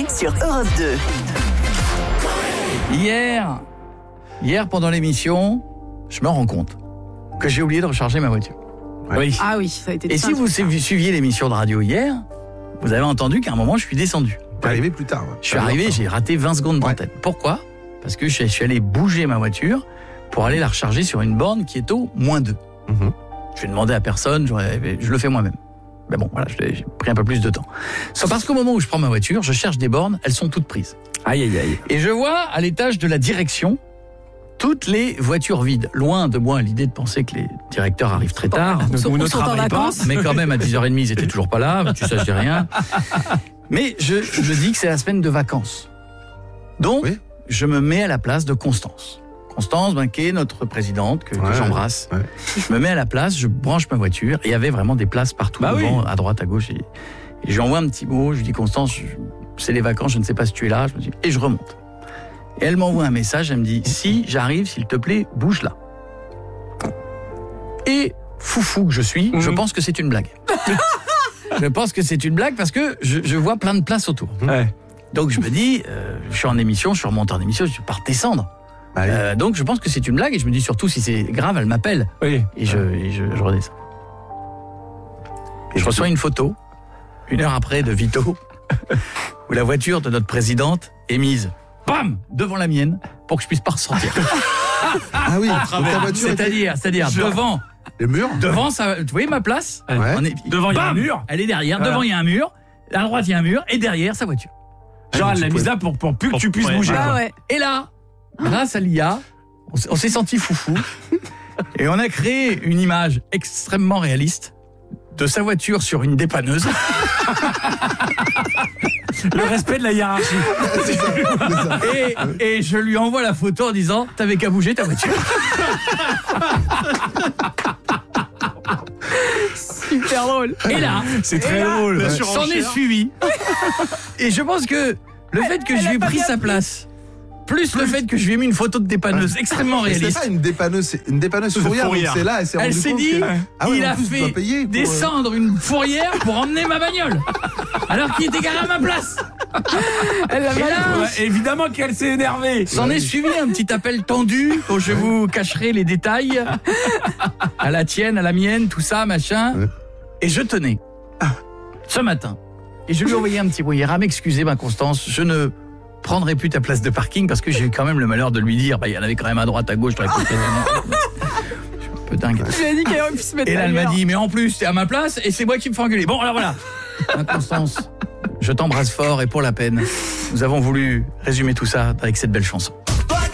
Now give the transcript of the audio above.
sur Europe 2. Hier pendant l'émission, je me rends compte que j'ai oublié de recharger ma voiture. Ouais. Oui. Ah oui, ça a été. Et si vous suiviez l'émission de radio hier, vous avez entendu qu'à un moment, je suis descendu. T'es arrivé plus tard. Ouais. Je suis arrivé, j'ai raté 20 secondes d'antenne. Pourquoi ? Parce que je suis allé bouger ma voiture pour aller la recharger sur une borne qui est au -2. Mhm. Je vais demander à personne, je le fais moi-même. Mais bon, voilà, j'ai pris un peu plus de temps. Sauf parce qu'au moment où je prends ma voiture, je cherche des bornes, elles sont toutes prises. Aïe, aïe, aïe. Et je vois à l'étage de la direction toutes les voitures vides. Loin de moi l'idée de penser que les directeurs arrivent très tard. Ils sont en vacances. Mais quand même, à 10h30, ils étaient toujours pas là. Tu sais, je dis rien. Mais je dis que c'est la semaine de vacances. Donc, Oui. je me mets à la place de Constance. Constance, qui est notre présidente, que j'embrasse. Ouais. Je me mets à la place, je branche ma voiture. Et il y avait vraiment des places partout devant, à droite, à gauche. Et je lui envoie un petit mot. Je lui dis, Constance, c'est les vacances, je ne sais pas si tu es là. Et je remonte. Et elle m'envoie un message, elle me dit « Si j'arrive, s'il te plaît, bouge là ». Et foufou que je suis, je pense que c'est une blague. Je pense que c'est une blague parce que je vois plein de places autour. Ouais. Donc je me dis, je suis en émission, je suis remonté en émission, je vais pas redescendre. Donc je pense que c'est une blague et je me dis surtout si c'est grave, elle m'appelle. Oui. Et je redescends. Et je reçois une photo, 1 heure après, de Vito, où la voiture de notre présidente est mise bam, devant la mienne pour que je puisse pas ressortir. Ah oui, donc ta voiture C'est-à-dire devant les murs. devant ça, vous voyez ma place Ouais. Devant il y a un mur, elle est derrière, devant il y a un mur, à droite il y a un mur et derrière sa voiture. Genre, elle l'a mise là pour plus que tu puisses bouger. Ah quoi. ouais. Et là, grâce à l'IA, on s'est senti foufou et on a créé une image extrêmement réaliste de sa voiture sur une dépanneuse. Le respect de la hiérarchie. C'est ça. Et je lui envoie la photo en disant « T'avais qu'à bouger ta voiture ». Super drôle. Et là, C'est très drôle. ouais, s'en est suivi. Et je pense que le fait que je lui ai pris sa place, plus le fait que je lui ai mis une photo de dépanneuse extrêmement Mais c'est réaliste, pas une dépanneuse fourrière. Donc fourrière. c'est là, elle s'est elle rendue s'est compte dit, que... Ah ouais, il en a plus, tu dois fait payer pour, descendre une fourrière pour emmener ma bagnole. Alors qu'il était garé à ma place. Elle l'a Et mal. là, Ouais, évidemment qu'elle s'est énervée. s'en est suivi un petit appel tendu dont je vous cacherai les détails. À la tienne, à la mienne, tout ça, machin. Ouais. Et je tenais, ce matin, et je lui ai envoyé un petit mot hier à m'excuser, ma Constance, je ne prendrai plus ta place de parking parce que j'ai eu quand même le malheur de lui dire, il y en avait quand même à droite, à gauche, je suis un peu dingue. Tu lui as dit qu'elle aurait pu se mettre Et là, elle m'a ailleurs. dit, mais en plus, t'es à ma place et c'est moi qui me fais engueuler. Bon, alors voilà. Ma Constance, je t'embrasse fort et pour la peine, nous avons voulu résumer tout ça avec cette belle chanson.